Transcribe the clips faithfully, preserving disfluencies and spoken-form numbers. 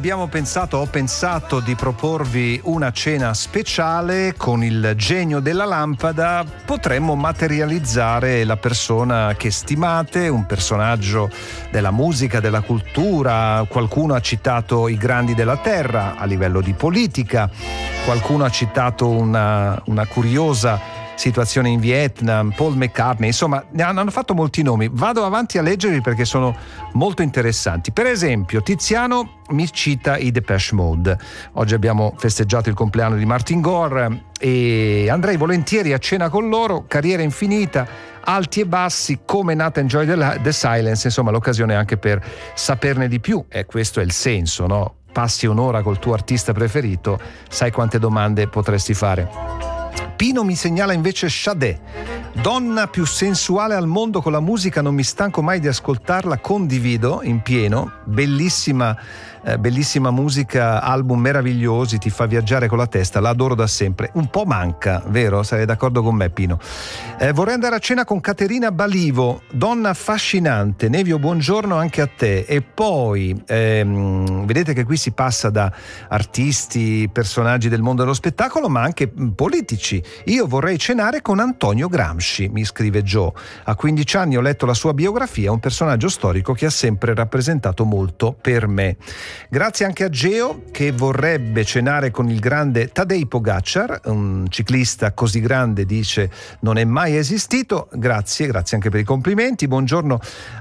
abbiamo pensato, ho pensato di proporvi una cena speciale con il genio della lampada. Potremmo materializzare la persona che stimate, un personaggio della musica, della cultura. Qualcuno ha citato i grandi della terra a livello di politica, qualcuno ha citato una, una curiosa situazione in Vietnam, Paul McCartney, insomma ne hanno, hanno fatto molti nomi. Vado avanti a leggervi perché sono molto interessanti. Per esempio Tiziano mi cita i Depeche Mode. Oggi abbiamo festeggiato il compleanno di Martin Gore e andrei volentieri a cena con loro, carriera infinita, alti e bassi, come è nata Enjoy the, the Silence, insomma l'occasione anche per saperne di più, e questo è il senso, no? Passi un'ora col tuo artista preferito, sai quante domande potresti fare. Pino mi segnala invece Sade, donna più sensuale al mondo con la musica, non mi stanco mai di ascoltarla, condivido in pieno, bellissima eh, bellissima musica, album meravigliosi, ti fa viaggiare con la testa, la adoro da sempre. Un po' manca, vero? Sarei d'accordo con me, Pino. Eh, vorrei andare a cena con Caterina Balivo, donna affascinante. Nevio, buongiorno anche a te. E poi ehm, vedete che qui si passa da artisti, personaggi del mondo dello spettacolo, ma anche politici. Io vorrei cenare con Antonio Gramsci, mi scrive Joe. A quindici anni ho letto la sua biografia, un personaggio storico che ha sempre rappresentato molto per me. Grazie anche a Geo, che vorrebbe cenare con il grande Tadej Pogacar, un ciclista così grande, dice, non è mai esistito. Grazie, grazie anche per i complimenti. Buongiorno,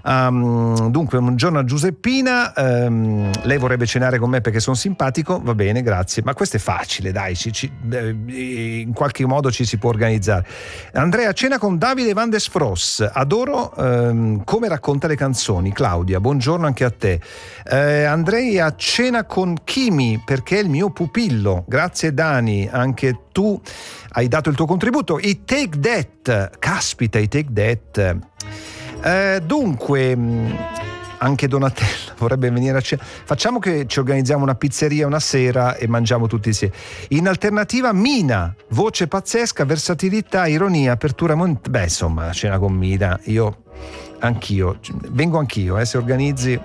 um, dunque, buongiorno a Giuseppina. Um, lei vorrebbe cenare con me perché sono simpatico, va bene, grazie. Ma questo è facile, dai, ci, ci, eh, in qualche modo ci si può organizzare. Andrea, cena con Davide Van des Fros, adoro um, come racconta le canzoni. Claudia, buongiorno anche a te. Eh, andrei a cena con Kimi perché è il mio pupillo. Grazie Dani, anche tu hai dato il tuo contributo. I Take That, caspita, i Take That. Eh, dunque anche Donatella vorrebbe venire a cena. Facciamo che ci organizziamo una pizzeria una sera e mangiamo tutti insieme. In alternativa Mina, voce pazzesca, versatilità, ironia, apertura mont- beh insomma, cena con Mina, io anch'io vengo anch'io eh, se organizzi.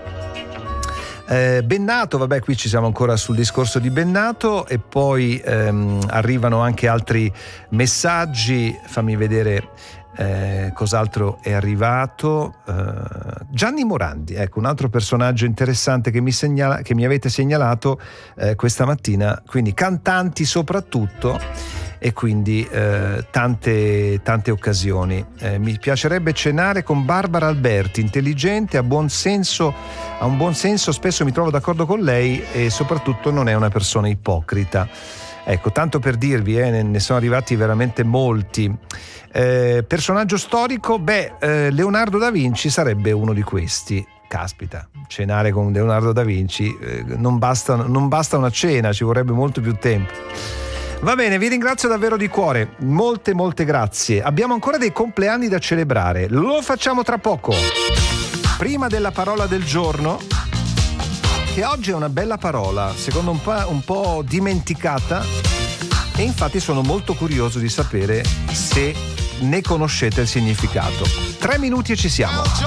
Eh, Bennato, vabbè, qui ci siamo ancora sul discorso di Bennato, e poi ehm, arrivano anche altri messaggi. Fammi vedere eh, cos'altro è arrivato. eh, Gianni Morandi, ecco un altro personaggio interessante che mi, segnala, che mi avete segnalato eh, questa mattina, quindi cantanti soprattutto, e quindi eh, tante tante occasioni. Eh, mi piacerebbe cenare con Barbara Alberti, intelligente, ha buon senso, ha un buon senso, spesso mi trovo d'accordo con lei e soprattutto non è una persona ipocrita. Ecco, tanto per dirvi, eh, ne, ne sono arrivati veramente molti. Eh, personaggio storico, beh, eh, Leonardo da Vinci sarebbe uno di questi. Caspita, cenare con Leonardo da Vinci, eh, non basta, non basta una cena, ci vorrebbe molto più tempo. Va bene, vi ringrazio davvero di cuore, molte molte grazie. Abbiamo ancora dei compleanni da celebrare, lo facciamo tra poco. Prima della parola del giorno, che oggi è una bella parola, secondo un po', un po' dimenticata, e infatti sono molto curioso di sapere se ne conoscete il significato. Tre minuti e ci siamo.